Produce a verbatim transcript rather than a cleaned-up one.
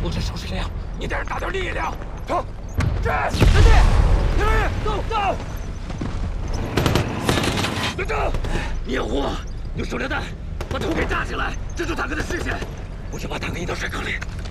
我这手势这样，你带人打点力量。走，这小弟，田文走走。 队长，掩护，用手榴弹把头给炸起来，遮住坦克的视线。我就把坦克引到水坑里。